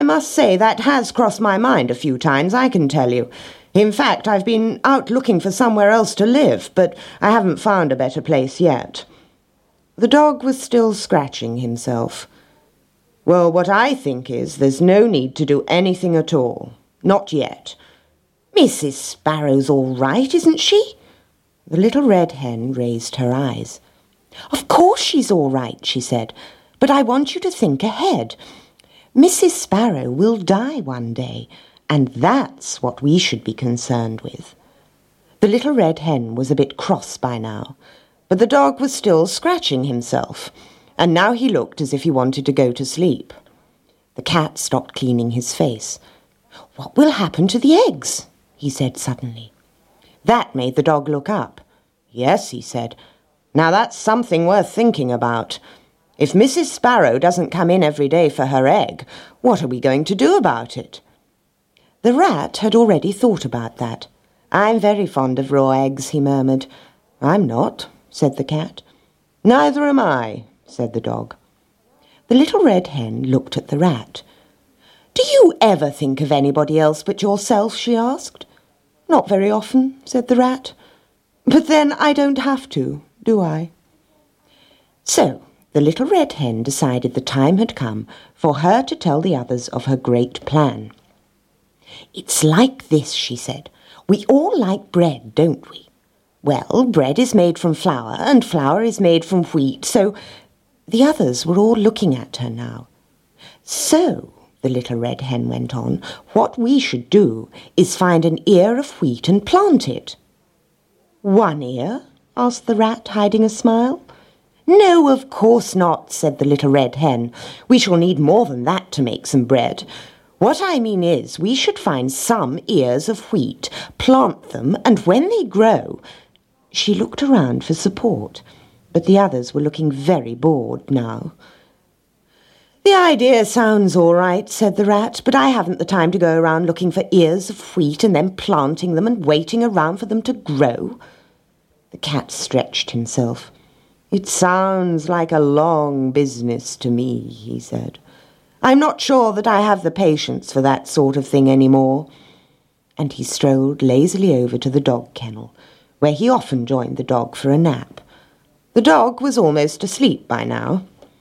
must say that has crossed my mind a few times, I can tell you. In fact, I've been out looking for somewhere else to live, but I haven't found a better place yet." The dog was still scratching himself. "Well, what I think is there's no need to do anything at all. Not yet. Mrs. Sparrow's all right, isn't she?" The little red hen raised her eyes. "Of course she's all right," she said, "but I want you to think ahead. Mrs. Sparrow will die one day, and that's what we should be concerned with." The little red hen was a bit cross by now, but the dog was still scratching himself, and now he looked as if he wanted to go to sleep. The cat stopped cleaning his face. "What will happen to the eggs?" he said suddenly. That made the dog look up. "Yes," he said, "now that's something worth thinking about. If Mrs. Sparrow doesn't come in every day for her egg, what are we going to do about it?" The rat had already thought about that. "I'm very fond of raw eggs," he murmured. "I'm not," said the cat. "Neither am I," said the dog. The little red hen looked at the rat. "Do you ever think of anybody else but yourself?" she asked. "Not very often," said the rat. "But then I don't have to, do I?" So the little red hen decided the time had come for her to tell the others of her great plan. "It's like this," she said. "We all like bread, don't we? Well, bread is made from flour, and flour is made from wheat, so—" The others were all looking at her now. "So," the little red hen went on, "what we should do is find an ear of wheat and plant it." "One ear?" asked the rat, hiding a smile. "No, of course not," said the little red hen. "We shall need more than that to make some bread. What I mean is, we should find some ears of wheat, plant them, and when they grow—" She looked around for support, but the others were looking very bored now. "The idea sounds all right," said the rat, "but I haven't the time to go around looking for ears of wheat and then planting them and waiting around for them to grow." The cat stretched himself. "It sounds like a long business to me," he said. "I'm not sure that I have the patience for that sort of thing any more." And he strolled lazily over to the dog kennel, where he often joined the dog for a nap. The dog was almost asleep by now.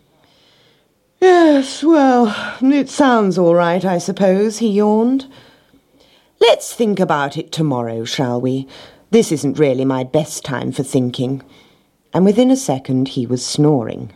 "Yes, well, it sounds all right, I suppose," he yawned. "Let's think about it tomorrow, shall we? This isn't really my best time for thinking." And within a second he was snoring.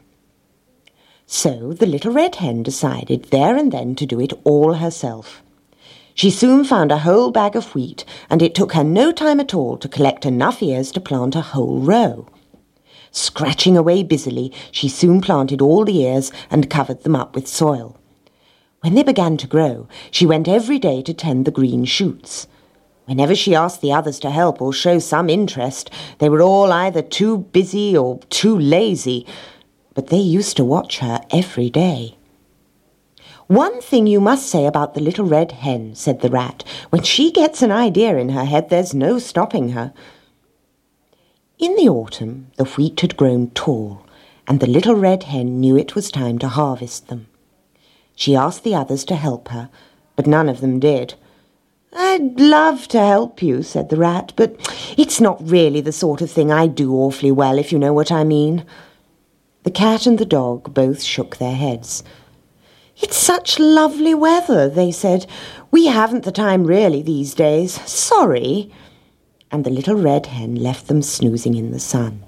So the little red hen decided there and then to do it all herself. She soon found a whole bag of wheat, and it took her no time at all to collect enough ears to plant a whole row. Scratching away busily, she soon planted all the ears and covered them up with soil. When they began to grow, she went every day to tend the green shoots. Whenever she asked the others to help or show some interest, they were all either too busy or too lazy, but they used to watch her every day. "One thing you must say about the little red hen," said the rat. "When she gets an idea in her head, there's no stopping her." In the autumn, the wheat had grown tall, and the little red hen knew it was time to harvest them. She asked the others to help her, but none of them did. "I'd love to help you," said the rat, "but it's not really the sort of thing I do awfully well, if you know what I mean." The cat and the dog both shook their heads. "It's such lovely weather," they said. "We haven't the time really these days. Sorry." And the little red hen left them snoozing in the sun.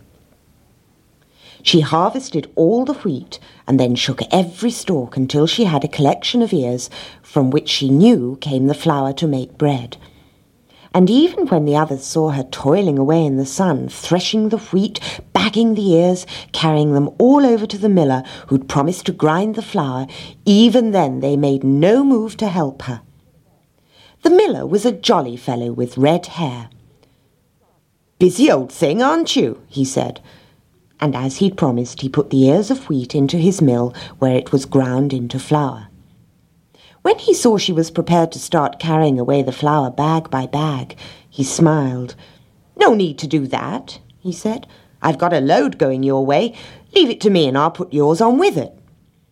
She harvested all the wheat and then shook every stalk until she had a collection of ears from which she knew came the flour to make bread. And even when the others saw her toiling away in the sun, threshing the wheat, bagging the ears, carrying them all over to the miller who'd promised to grind the flour, even then they made no move to help her. The miller was a jolly fellow with red hair. "Busy old thing, aren't you?" he said. And as he'd promised, he put the ears of wheat into his mill where it was ground into flour. When he saw she was prepared to start carrying away the flour bag by bag, he smiled. "No need to do that," he said. "I've got a load going your way. Leave it to me and I'll put yours on with it."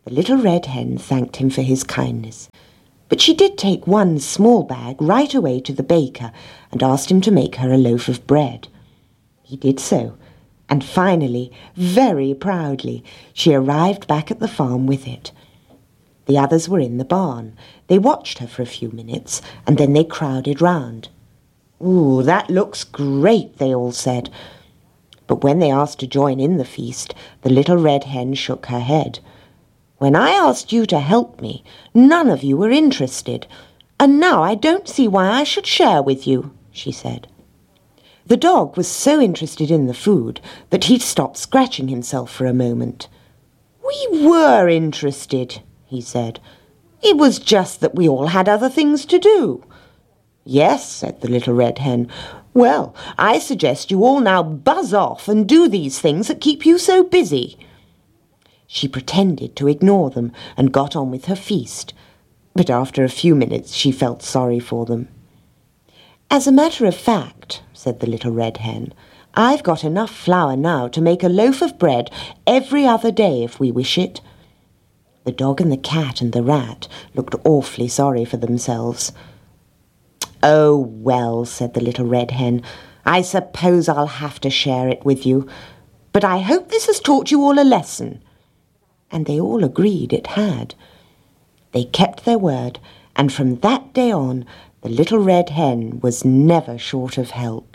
The little red hen thanked him for his kindness, but she did take one small bag right away to the baker and asked him to make her a loaf of bread. He did so, and finally, very proudly, she arrived back at the farm with it. The others were in the barn. They watched her for a few minutes, and then they crowded round. "Ooh, that looks great," they all said. But when they asked to join in the feast, the little red hen shook her head. "When I asked you to help me, none of you were interested, and now I don't see why I should share with you," she said. The dog was so interested in the food that he stopped scratching himself for a moment. "We were interested," he said. "It was just that we all had other things to do." "Yes," said the little red hen. "Well, I suggest you all now buzz off and do these things that keep you so busy." She pretended to ignore them and got on with her feast, but after a few minutes she felt sorry for them. "As a matter of fact," said the little red hen, "I've got enough flour now to make a loaf of bread every other day if we wish it." The dog and the cat and the rat looked awfully sorry for themselves. "Oh, well," said the little red hen, "I suppose I'll have to share it with you, but I hope this has taught you all a lesson." And they all agreed it had. They kept their word, and from that day on, the little red hen was never short of help.